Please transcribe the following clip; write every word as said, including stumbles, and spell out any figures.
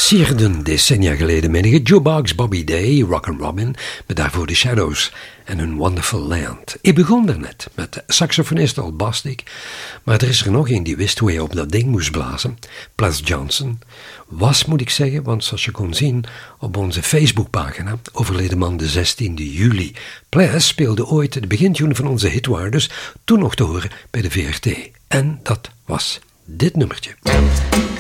Sierden decennia geleden menige Jukebox, Bobby Day, Rockin' Robin, met daarvoor de Shadows en hun Wonderful Land. Ik begon daarnet met saxofonist Al Bostic, maar er is er nog een die wist hoe hij op dat ding moest blazen. Ples Johnson was, moet ik zeggen, want zoals je kon zien op onze Facebookpagina, overleden man de zestiende juli. Ples speelde ooit de begintune van onze hitwaar, dus toen nog te horen bij de V R T. En dat was dit nummertje.